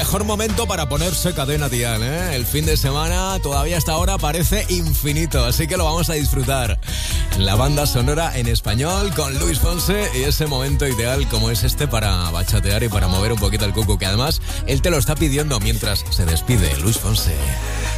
mejor momento para ponerse Cadena Dial, ¿eh? El fin de semana todavía hasta ahora parece infinito, así que lo vamos a disfrutar. La banda sonora en español con Luis Fonse y ese momento ideal como es este para bachatear y para mover un poquito el cucu, que además él te lo está pidiendo mientras se despide. Luis Fonse.